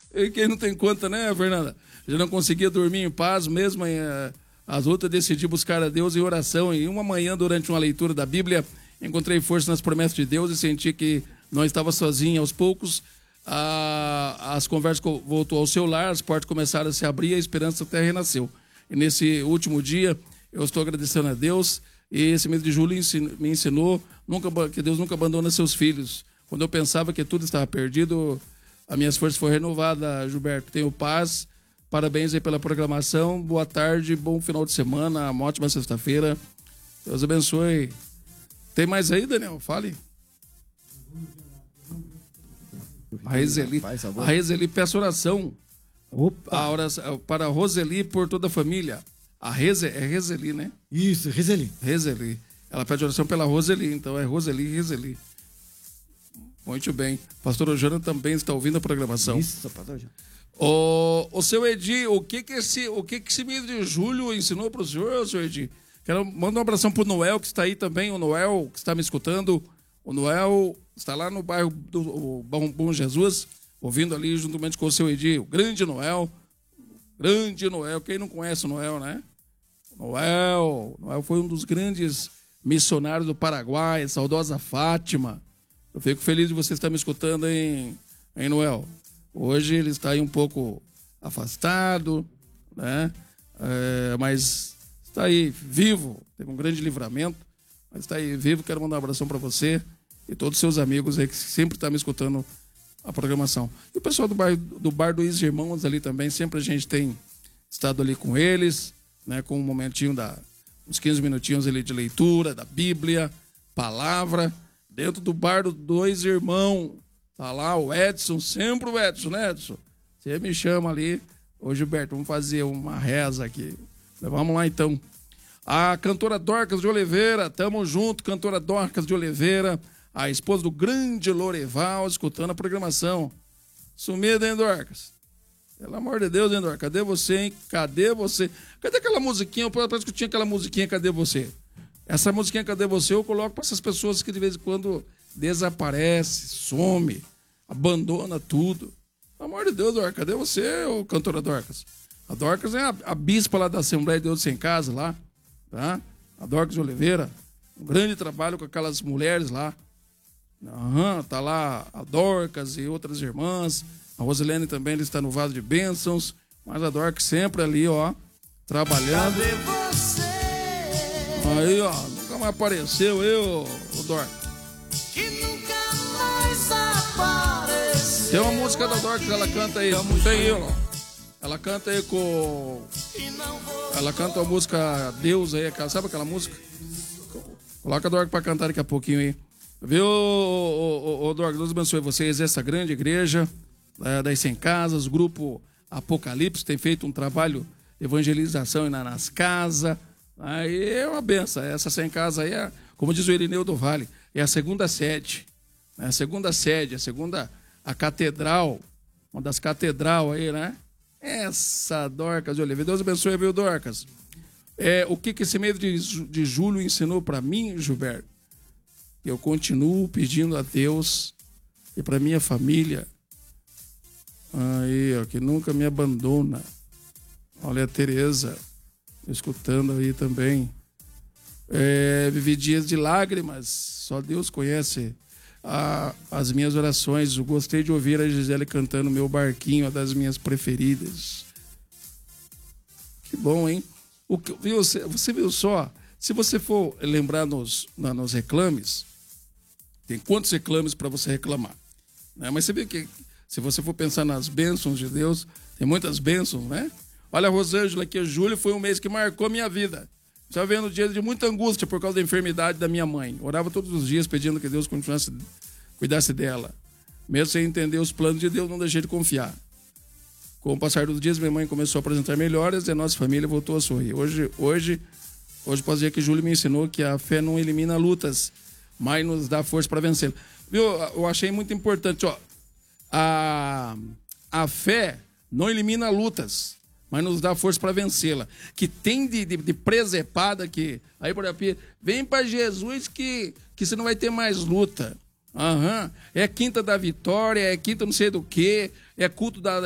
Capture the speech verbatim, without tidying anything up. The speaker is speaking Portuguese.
E quem não tem conta, né, Fernanda? Já não conseguia dormir em paz, mesmo em, uh, as outras decidi buscar a Deus em oração. E uma manhã, durante uma leitura da Bíblia, encontrei força nas promessas de Deus e senti que não estava sozinho. Aos poucos, uh, as conversas voltou ao seu lar, as portas começaram a se abrir, a esperança até renasceu. E nesse último dia, eu estou agradecendo a Deus. E esse mês de julho me ensinou nunca, que Deus nunca abandona seus filhos. Quando eu pensava que tudo estava perdido, as minhas forças foram renovadas, Gilberto. Tenho paz. Parabéns aí pela programação. Boa tarde, bom final de semana, uma ótima sexta-feira. Deus abençoe. Tem mais aí, Daniel? Fale. A Roseli, a Roseli peça oração. Opa. A oração para a Roseli por toda a família. A Reze, é Roseli, né? Isso, Roseli. Roseli. Ela pede oração pela Roseli, então é Roseli, Roseli. Muito bem. Pastor Ojana também está ouvindo a programação. Isso, pastor Ojana. O, o seu Edi, o que que esse, o que que esse mês de julho ensinou para o senhor, seu Edi? Quero mandar um abração pro Noel, que está aí também, o Noel, que está me escutando. O Noel está lá no bairro do Bom, Bom Jesus, ouvindo ali juntamente com o seu Edi, o grande Noel. Grande Noel, quem não conhece o Noel, né? Noel, Noel foi um dos grandes missionários do Paraguai, a saudosa Fátima. Eu fico feliz de você estar me escutando, hein, hein, Noel? Hoje ele está aí um pouco afastado, né? É, mas está aí vivo, teve um grande livramento, mas está aí vivo. Quero mandar um abração para você e todos os seus amigos aí que sempre estão me escutando a programação. E o pessoal do bar do, bar do Is Irmãos ali também, sempre a gente tem estado ali com eles, né? Com um momentinho, da, uns quinze minutinhos ali de leitura da Bíblia, palavra. Dentro do bar dos dois irmãos, tá lá o Edson, sempre o Edson, né, Edson? Você me chama ali. Ô, Gilberto, vamos fazer uma reza aqui. Vamos lá, então. A cantora Dorcas de Oliveira, tamo junto, cantora Dorcas de Oliveira, a esposa do grande Loreval, escutando a programação. Sumida, hein, Dorcas? Pelo amor de Deus, hein, Dorcas? Cadê você, hein? Cadê você? Cadê aquela musiquinha? Parece que tinha aquela musiquinha, cadê você? Essa musiquinha, cadê você? Eu coloco para essas pessoas que de vez em quando desaparece, some, abandona tudo. Pelo amor de Deus, Dorcas, cadê você, ô cantora Dorcas? A Dorcas é a, a bispa lá da Assembleia de Deus Sem Casa, lá, tá? A Dorcas de Oliveira, um grande trabalho com aquelas mulheres lá. Aham, tá lá a Dorcas e outras irmãs. A Rosilene também, ele está no vaso de bênçãos. Mas a Dorcas sempre ali, ó, trabalhando. Cadê você? Aí, ó, nunca mais apareceu eu, o Dorcas. Que nunca mais apareceu. Tem uma música da Dorcas, ela canta aí, não tem eu, ó. Ela canta aí com... Ela canta a música Deus aí, sabe aquela música? Coloca a Dorcas pra cantar daqui a pouquinho aí. Viu, ô, ô, ô, Dorcas, Deus abençoe vocês, essa grande igreja é, das Sem Casas, o grupo Apocalipse tem feito um trabalho de evangelização nas casas. Aí é uma benção. Essa Sem Casa aí é, como diz o Irineu do Vale, é a segunda sede. É a segunda sede, a segunda, a catedral, uma das catedral aí, né? Essa Dorcas de Oliveira. Deus abençoe, viu, Dorcas? É, o que, que esse mês de, de julho ensinou para mim, Gilberto? Eu continuo pedindo a Deus e para minha família, aí, ó, que nunca me abandona. Olha a Tereza escutando aí também. É, vivi dias de lágrimas, só Deus conhece a, as minhas orações. Eu gostei de ouvir a Gisele cantando Meu Barquinho, uma das minhas preferidas. Que bom, hein? O que, viu, você, você viu só? Se você for lembrar nos, na, nos reclames, tem quantos reclames para você reclamar? Né? Mas você vê que, se você for pensar nas bênçãos de Deus, tem muitas bênçãos, né? Olha, Rosângela, que julho foi um mês que marcou a minha vida. Estava vendo dias de muita angústia por causa da enfermidade da minha mãe. Orava todos os dias pedindo que Deus continuasse, cuidasse dela. Mesmo sem entender os planos de Deus, não deixei de confiar. Com o passar dos dias, minha mãe começou a apresentar melhoras e a nossa família voltou a sorrir. Hoje, hoje, hoje posso dizer que Júlio me ensinou que a fé não elimina lutas, mas nos dá força para vencê-las. Viu? Eu achei muito importante, ó. A, a fé não elimina lutas, mas nos dá força para vencê-la. Que tem de, de, de presepada que... Aí, por exemplo, vem para Jesus que, que você não vai ter mais luta. Uhum. É quinta da vitória, é quinta não sei do que, é culto da...